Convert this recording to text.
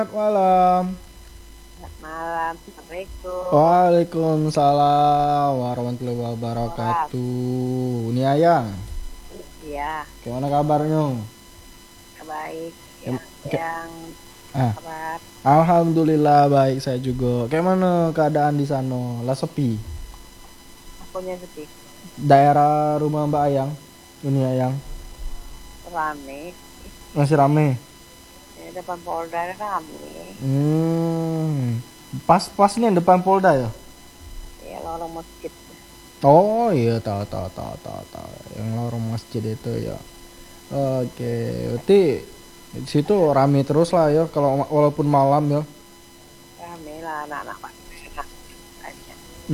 Selamat malam. Selamat malam, Assalamualaikum. Waalaikumsalam warahmatullahi Wah, wabarakatuh. Ini Ayang, iya, gimana kabarnya? baik. Kem- Yang, ke- yang ah, kabar Alhamdulillah baik saya juga. Gimana keadaan di sana? Lah sepi. akunya sepi, Daerah rumah Mbak Ayang, ini Ayang, rame. masih rame. Ini depan Polda rame. Pas nih depan Polda ya. Ya, lorong masjid. Oh iya, tahu. Yang lorong masjid itu ya. Oke, berarti di situ rame terus lah ya kalau walaupun malam ya. Rame lah anak-anak Pak.